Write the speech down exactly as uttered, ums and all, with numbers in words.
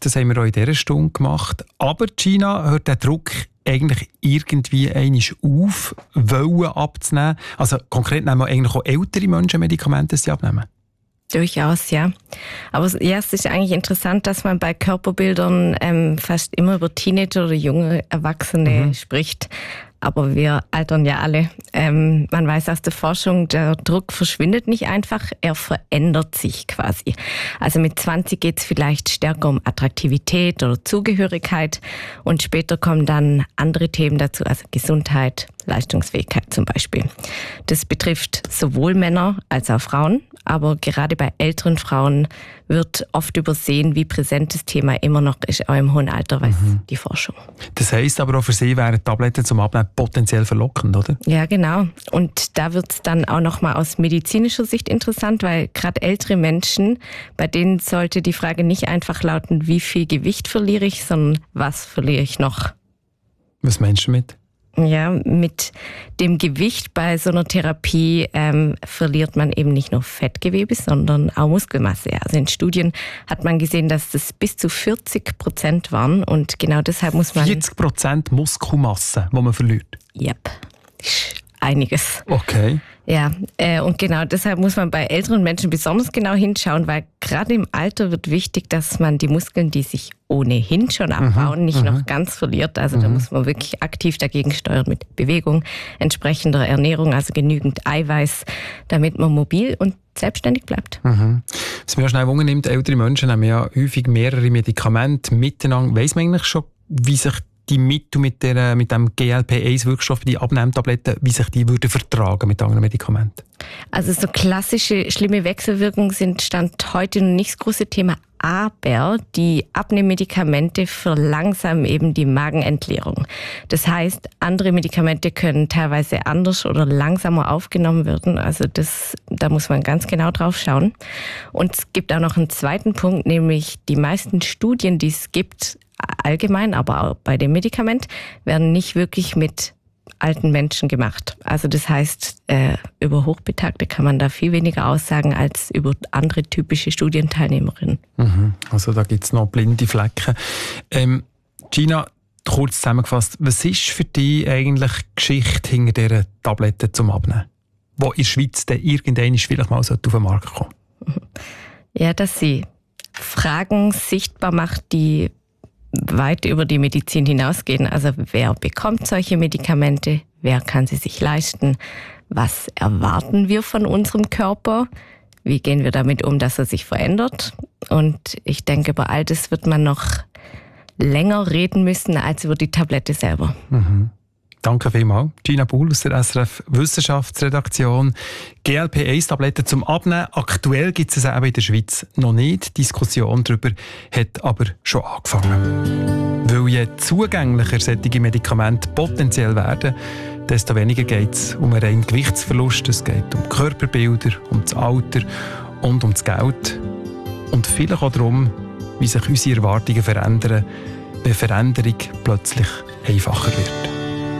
Das haben wir auch in dieser Stunde gemacht. Aber Gina, hört der Druck eigentlich irgendwie einmal auf, wollen abzunehmen? Also konkret nehmen eigentlich auch ältere Menschen Medikamente, die abnehmen? Durchaus, ja. Aber ja, es ist eigentlich interessant, dass man bei Körperbildern ähm, fast immer über Teenager oder junge Erwachsene mhm. spricht. Aber wir altern ja alle. Ähm, man weiß aus der Forschung, der Druck verschwindet nicht einfach, er verändert sich quasi. Also mit zwanzig geht es vielleicht stärker um Attraktivität oder Zugehörigkeit und später kommen dann andere Themen dazu, also Gesundheit, Leistungsfähigkeit zum Beispiel. Das betrifft sowohl Männer als auch Frauen, aber gerade bei älteren Frauen wird oft übersehen, wie präsent das Thema immer noch ist, auch im hohen Alter, weiß mhm. die Forschung. Das heisst aber auch für Sie wären Tabletten zum Abnehmen potenziell verlockend, oder? Ja, genau. Und da wird es dann auch nochmal aus medizinischer Sicht interessant, weil gerade ältere Menschen, bei denen sollte die Frage nicht einfach lauten, wie viel Gewicht verliere ich, sondern was verliere ich noch? Was meinst du damit? Ja, mit dem Gewicht bei so einer Therapie ähm, verliert man eben nicht nur Fettgewebe, sondern auch Muskelmasse. Also in Studien hat man gesehen, dass das bis zu vierzig Prozent waren und genau deshalb muss man... vierzig Prozent Muskelmasse, die man verliert? Ja, yep. Ist einiges. Okay. Ja, äh, und genau deshalb muss man bei älteren Menschen besonders genau hinschauen, weil gerade im Alter wird wichtig, dass man die Muskeln, die sich ohnehin schon abbauen, mhm, nicht mhm. noch ganz verliert. Also mhm. da muss man wirklich aktiv dagegen steuern mit Bewegung, entsprechender Ernährung, also genügend Eiweiß, damit man mobil und selbstständig bleibt. Mhm. Was mir schnell Wunder nimmt, ältere Menschen haben ja häufig mehrere Medikamente miteinander. Weiss man eigentlich schon, wie sich die Mittel mit, der, mit dem G L P eins Wirkstoff, die Abnehmtabletten, wie sich die würden vertragen mit anderen Medikamenten? Also so klassische schlimme Wechselwirkungen sind Stand heute noch nicht das große Thema, aber die Abnehmmedikamente verlangsamen eben die Magenentleerung. Das heißt, andere Medikamente können teilweise anders oder langsamer aufgenommen werden. Also das, da muss man ganz genau drauf schauen. Und es gibt auch noch einen zweiten Punkt, nämlich die meisten Studien, die es gibt, allgemein, aber auch bei dem Medikament, werden nicht wirklich mit alten Menschen gemacht. Also das heißt, äh, über Hochbetagte kann man da viel weniger aussagen als über andere typische Studienteilnehmerinnen. Mhm. Also da gibt es noch blinde Flecken. Ähm, Gina, kurz zusammengefasst, was ist für dich eigentlich die Geschichte hinter dieser Tabletten zum Abnehmen, die in der Schweiz dann irgendwann vielleicht mal auf den Markt kommen? Ja, dass sie Fragen sichtbar macht, die weit über die Medizin hinausgehen. Also wer bekommt solche Medikamente? Wer kann sie sich leisten? Was erwarten wir von unserem Körper? Wie gehen wir damit um, dass er sich verändert? Und ich denke, über all das wird man noch länger reden müssen als über die Tablette selber. Mhm. Danke vielmals. Gina Buhl aus der S R F Wissenschaftsredaktion. G L P eins Tabletten zum Abnehmen. Aktuell gibt es eben in der Schweiz noch nicht. Die Diskussion darüber hat aber schon angefangen. Weil je zugänglicher solche Medikamente potenziell werden, desto weniger geht es um einen reinen Gewichtsverlust. Es geht um Körperbilder, um das Alter und um das Geld. Und vielleicht auch darum, wie sich unsere Erwartungen verändern, wenn Veränderung plötzlich einfacher wird.